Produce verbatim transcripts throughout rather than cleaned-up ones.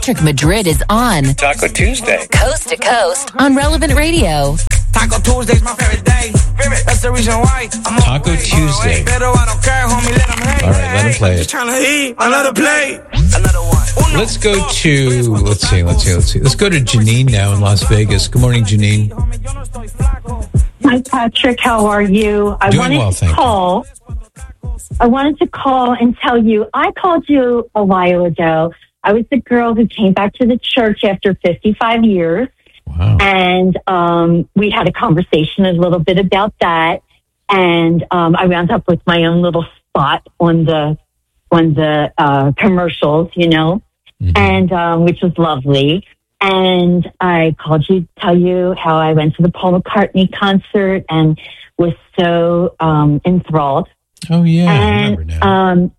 Patrick Madrid is on Taco Tuesday, coast to coast on Relevant Radio. Taco Tuesday's my favorite day. That's the reason why I'm on Taco Tuesday. Pero I don't care, homie, let them hate. All right, let him play it. Just trying to eat, I let him play. Another one. Let's go to, let's see, let's see, let's see. Let's go to Janine now in Las Vegas. Good morning, Janine. Hi, Patrick. How are you? I Doing wanted well, to thank you. call. I wanted to call and tell you, I called you a while ago. I was the girl who came back to the church after fifty-five years. Wow. And um, we had a conversation a little bit about that. And um, I wound up with my own little spot on the on the uh, commercials, you know, Mm-hmm. and um, which was lovely. And I called you to tell you how I went to the Paul McCartney concert and was so um, enthralled. Oh, yeah, I And remember now. um,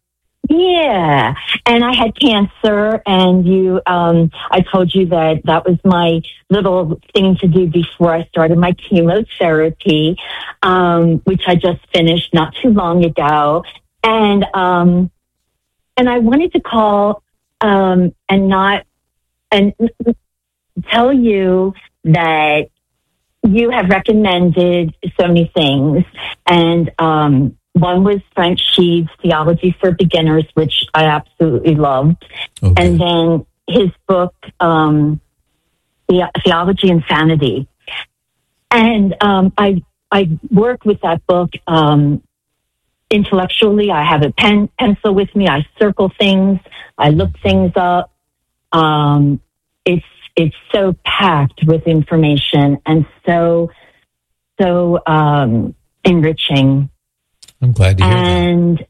yeah, and I had cancer, and you. Um, I told you that that was my little thing to do before I started my chemotherapy, um, which I just finished not too long ago, and um, and I wanted to call um, and not and tell you that you have recommended so many things, and um, one was Frank Sheed's Theology for Beginners, which I absolutely loved, Okay. and then his book, um, The- Theology and Sanity. And um, I I work with that book um, intellectually. I have a pen pencil with me. I circle things. I look things up. Um, it's it's so packed with information and so so um, enriching. I'm glad to hear that. And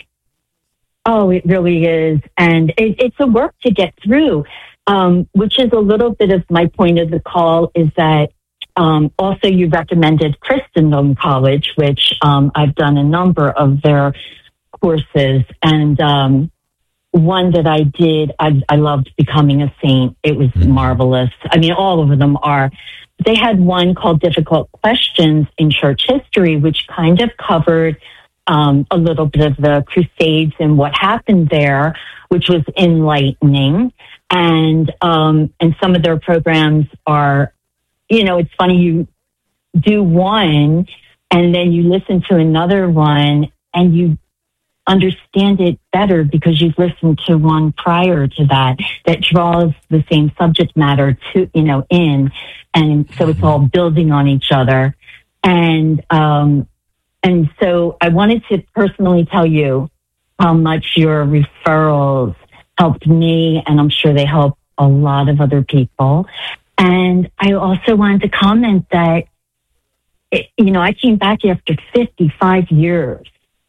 oh, it really is. And it, it's a work to get through, um, which is a little bit of my point of the call is that um, also you recommended Christendom College, which um, I've done a number of their courses. And um, one that I did, I, I loved Becoming a Saint. It was Mm-hmm. marvelous. I mean, all of them are. They had one called Difficult Questions in Church History, which kind of covered Um, a little bit of the Crusades and what happened there, which was enlightening. And um, and some of their programs are, you know, it's funny, you do one and then you listen to another one and you understand it better because you've listened to one prior to that that draws the same subject matter to, you know, in. And so it's all building on each other. And um And so I wanted to personally tell you how much your referrals helped me, and I'm sure they help a lot of other people. And I also wanted to comment that, it, you know, I came back after fifty-five years,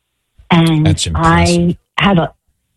and That's impressive. I had a,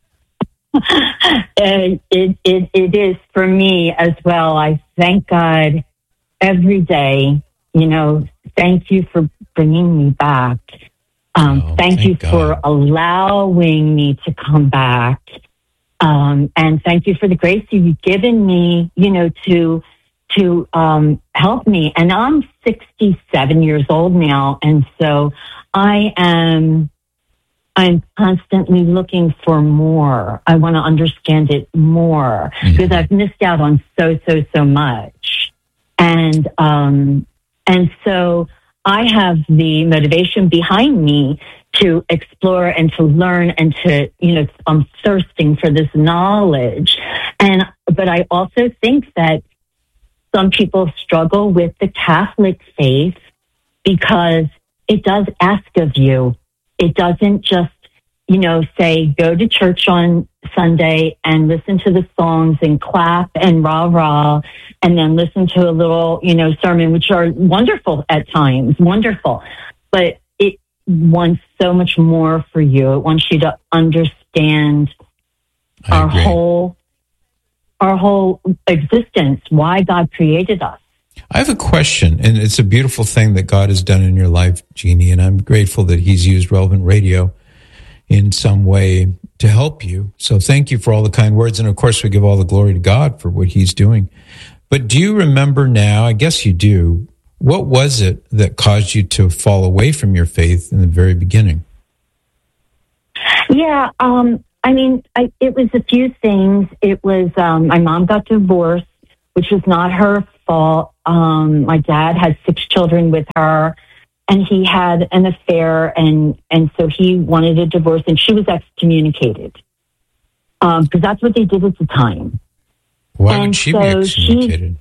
it, it, it, it is for me as well. I thank God every day, you know, thank you for bringing me back. Um, Oh, thank, thank you God. for allowing me to come back. Um, and thank you for the grace you've given me, you know, to, to, um, help me. And I'm sixty-seven years old now. And so I am, I'm constantly looking for more. I want to understand it more because I've missed out on so, so, so much. And, um, and so I have the motivation behind me to explore and to learn and to, you know, I'm thirsting for this knowledge. And, but I also think that some people struggle with the Catholic faith because it does ask of you. It doesn't just, you know, say, go to church on Sunday and listen to the songs and clap and rah, rah, and then listen to a little, you know, sermon, which are wonderful at times, wonderful. But it wants so much more for you. It wants you to understand I our agree. whole, our whole existence, why God created us. I have a question, and it's a beautiful thing that God has done in your life, Jeannie, and I'm grateful that He's used Relevant Radio in some way to help you. So thank you for all the kind words, and of course we give all the glory to God for what He's doing. But do you remember now, I guess you do, what was it that caused you to fall away from your faith in the very beginning? Yeah, um, I mean, I, it was a few things. It was, um, my mom got divorced, which was not her fault. Um, my dad had six children with her, and he had an affair, and, and so he wanted a divorce, and she was excommunicated. Um, because that's what they did at the time. Why and would she so be excommunicated?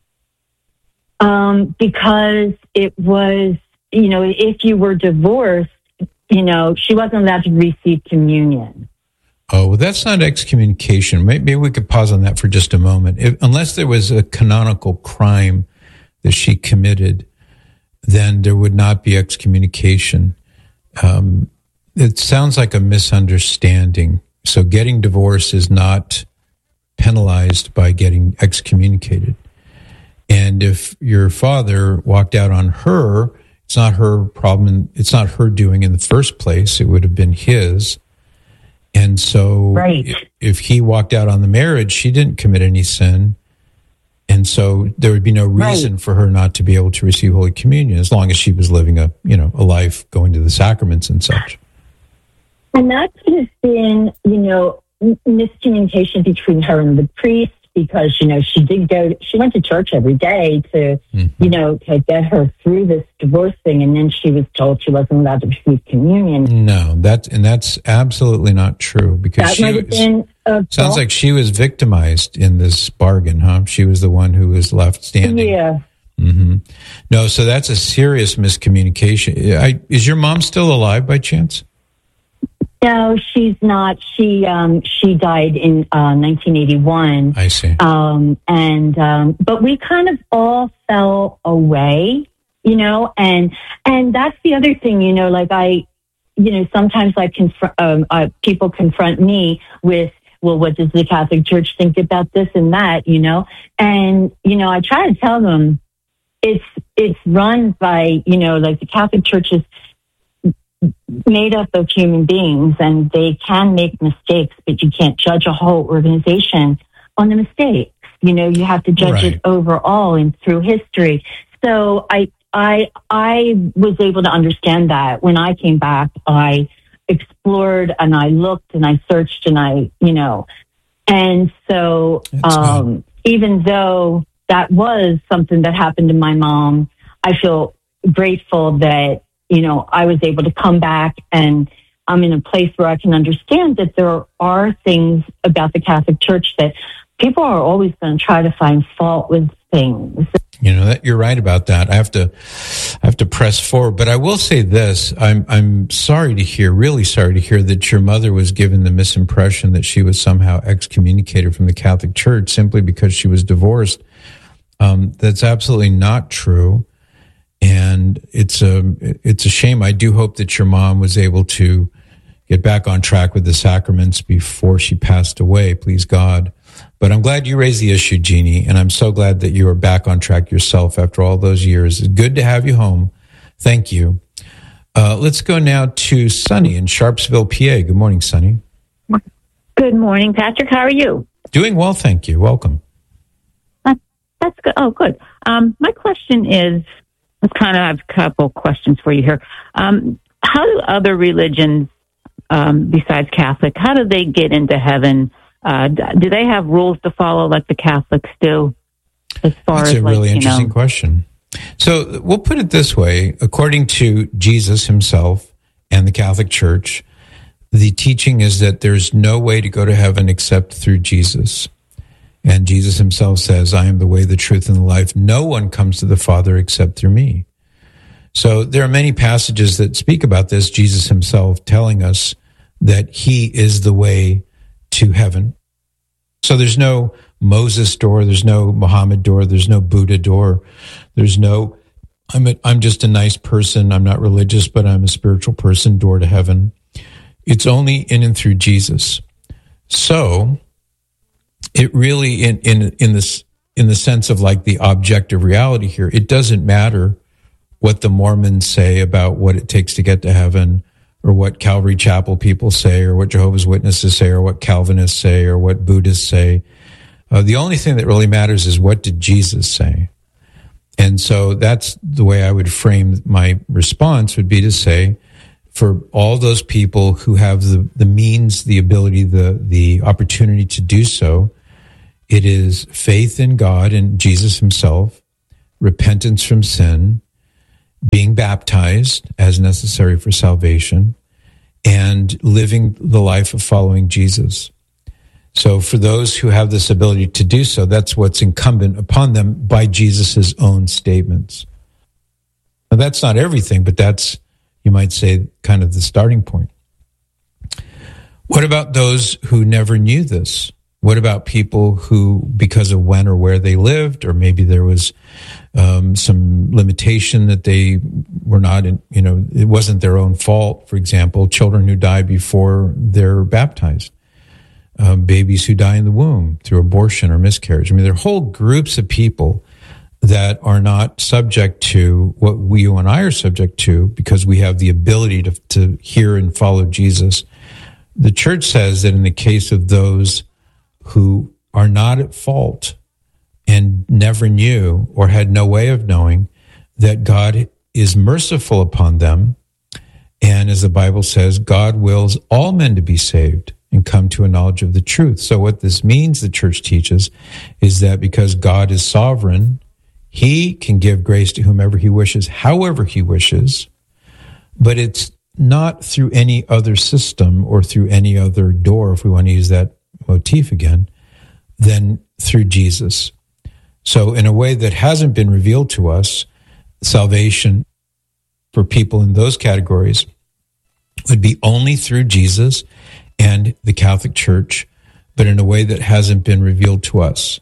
She, um, because it was, you know, if you were divorced, you know, she wasn't allowed to receive communion. Oh, well, that's not excommunication. Maybe we could pause on that for just a moment. If, unless there was a canonical crime that she committed, then there would not be excommunication. Um, it sounds like a misunderstanding. So getting divorced is not penalized by getting excommunicated. And if your father walked out on her, it's not her problem. It's not her doing in the first place. It would have been his. And so right. if he walked out on the marriage, she didn't commit any sin. And so there would be no reason right. for her not to be able to receive Holy Communion as long as she was living a, you know, a life going to the sacraments and such. And that could have been, you know, miscommunication between her and the priest, because, you know, she did go, she went to church every day to, mm-hmm. you know, to get her through this divorce thing. And then she was told she wasn't allowed to receive communion. No, that's, and that's absolutely not true, because that she might have was, been a sounds like she was victimized in this bargain, huh? She was the one who was left standing. Yeah. Mm-hmm. No, so that's a serious miscommunication. I, is your mom still alive by chance? No, she's not. She um, she died in uh, nineteen eighty-one. I see. Um, and um, but we kind of all fell away, you know. And and that's the other thing, you know. Like I, you know, sometimes I confront um, uh, people confront me with, well, what does the Catholic Church think about this and that, you know? And you know, I try to tell them it's it's run by, you know, like the Catholic Church is made up of human beings, and they can make mistakes, but you can't judge a whole organization on the mistakes. You know, you have to judge right. it overall and through history. So I, I, I was able to understand that when I came back. I explored and I looked and I searched and I, you know, and so um, even though that was something that happened to my mom, I feel grateful that, you know, I was able to come back, and I'm in a place where I can understand that there are things about the Catholic Church that people are always going to try to find fault with things. You know, that you're right about that. I have to, I have to press forward, but I will say this. I'm, I'm sorry to hear, really sorry to hear that your mother was given the misimpression that she was somehow excommunicated from the Catholic Church simply because she was divorced. Um, that's absolutely not true. And it's a, it's a shame. I do hope that your mom was able to get back on track with the sacraments before she passed away, please God. But I'm glad you raised the issue, Jeannie, and I'm so glad that you are back on track yourself after all those years. It's good to have you home. Thank you. Uh, let's go now to Sunny in Sharpsville, P A. Good morning, Sunny. Good morning, Patrick. How are you? Doing well, thank you. Welcome. Uh, that's good. Oh, good. Um, my question is, Let's kind of have a couple questions for you here. Um, how do other religions, um, besides Catholic, how do they get into heaven? Uh, do they have rules to follow like the Catholics do? As far That's as a really like, interesting you know, question. So we'll put it this way. According to Jesus himself and the Catholic Church, the teaching is that there's no way to go to heaven except through Jesus. And Jesus himself says, I am the way, the truth, and the life. No one comes to the Father except through me. So there are many passages that speak about this, Jesus himself telling us that he is the way to heaven. So there's no Moses door, there's no Muhammad door, there's no Buddha door, there's no, I'm, a, I'm just a nice person, I'm not religious, but I'm a spiritual person, door to heaven. It's only in and through Jesus. So it really, in, in, in this, in the sense of like the objective reality here, it doesn't matter what the Mormons say about what it takes to get to heaven, or what Calvary Chapel people say, or what Jehovah's Witnesses say, or what Calvinists say, or what Buddhists say. Uh, the only thing that really matters is what did Jesus say? And so that's the way I would frame my response, would be to say, for all those people who have the, the means, the ability, the, the opportunity to do so, it is faith in God and Jesus himself, repentance from sin, being baptized as necessary for salvation, and living the life of following Jesus. So for those who have this ability to do so, that's what's incumbent upon them by Jesus' own statements. Now, that's not everything, but that's, you might say, kind of the starting point. What about those who never knew this? What about people who, because of when or where they lived, or maybe there was um, some limitation that they were not, in, you know, it wasn't their own fault. For example, children who die before they're baptized, um, babies who die in the womb through abortion or miscarriage. I mean, there are whole groups of people that are not subject to what we, you and I are subject to because we have the ability to, to hear and follow Jesus. The church says that in the case of those who are not at fault and never knew or had no way of knowing, that God is merciful upon them. And as the Bible says, God wills all men to be saved and come to a knowledge of the truth. So what this means, the church teaches, is that because God is sovereign, he can give grace to whomever he wishes, however he wishes, but it's not through any other system or through any other door, if we want to use that motif again, than through Jesus. So in a way that hasn't been revealed to us, salvation for people in those categories would be only through Jesus and the Catholic Church, but in a way that hasn't been revealed to us.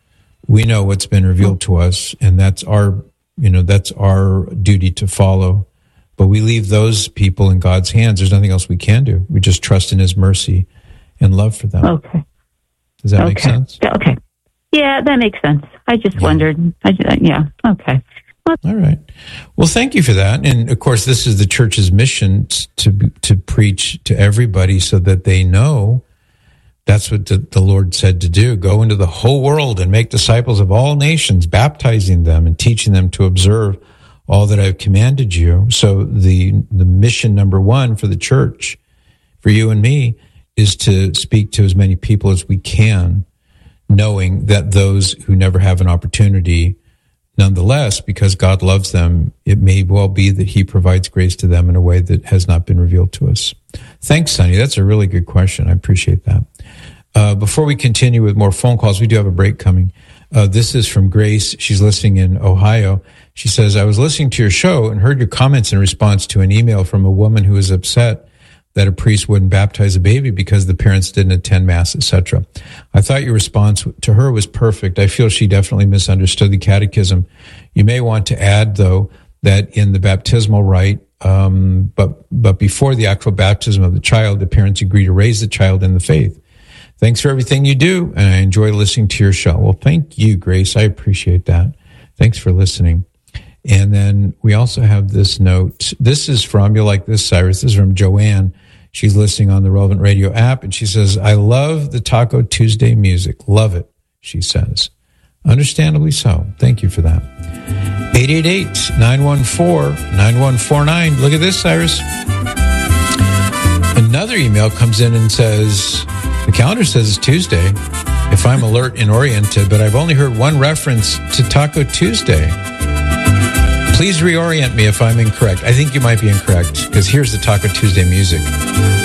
We know what's been revealed to us, and that's our, you know, that's our duty to follow. But we leave those people in God's hands. There's nothing else we can do. We just trust in his mercy and love for them. Okay. Does that okay. make sense? Okay. Yeah, that makes sense. I just yeah. wondered. I just, yeah. Okay. Well, all right. Well, thank you for that. And of course, this is the church's mission to to preach to everybody so that they know that's what the, the Lord said to do. Go into the whole world and make disciples of all nations, baptizing them and teaching them to observe all that I've commanded you. So the the mission number one for the church, for you and me, is to speak to as many people as we can, knowing that those who never have an opportunity, nonetheless, because God loves them, it may well be that he provides grace to them in a way that has not been revealed to us. Thanks, Sonny. That's a really good question. I appreciate that. Uh, before we continue with more phone calls, we do have a break coming. Uh, this is from Grace. She's listening in Ohio. She says, I was listening to your show and heard your comments in response to an email from a woman who was upset that a priest wouldn't baptize a baby because the parents didn't attend Mass, et cetera. I thought your response to her was perfect. I feel she definitely misunderstood the catechism. You may want to add, though, that in the baptismal rite, um, but but before the actual baptism of the child, the parents agree to raise the child in the faith. Thanks for everything you do, and I enjoy listening to your show. Well, thank you, Grace. I appreciate that. Thanks for listening. And then we also have this note. This is from, you'll like this, Cyrus. This is from Joanne. She's listening on the Relevant Radio app, and she says, I love the Taco Tuesday music. Love it, she says. Understandably so. Thank you for that. eight eight eight, nine one four, nine one four nine. Look at this, Cyrus. Another email comes in and says, the calendar says it's Tuesday, if I'm alert and oriented, but I've only heard one reference to Taco Tuesday. Please reorient me if I'm incorrect. I think you might be incorrect, because here's the Taco Tuesday music.